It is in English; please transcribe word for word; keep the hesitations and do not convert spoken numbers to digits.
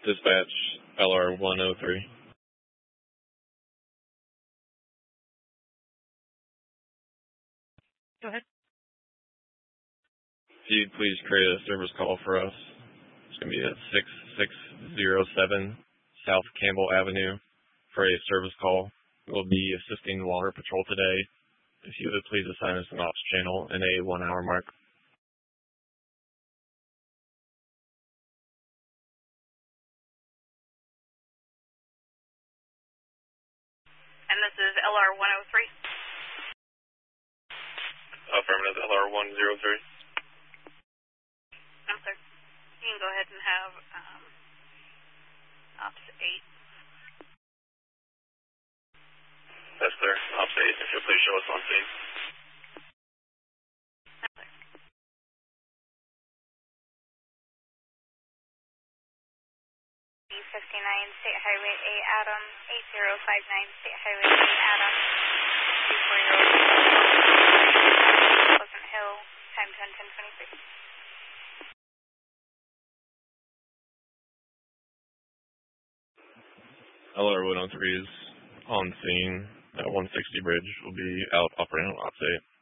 Dispatch L R one oh three. Go ahead. If you'd please create a service call for us. It's going to be at six six zero seven South Campbell Avenue for a service call. We'll be assisting the Water Patrol today. If you would please assign us an ops channel in a one hour mark. And this is L R one oh three? Affirmative, L R one oh three. I'm sorry. You can go ahead and have um, Ops eight. That's clear. Ops eight, if you'll please show us on scene. B fifty-nine, State Highway eight, Adam, eight zero five nine, State Highway eight, Adam, two four zero, Pleasant Hill, time ten ten twenty-six. L R one oh three is on scene at one sixty Bridge. Will be out operating on Ops eight.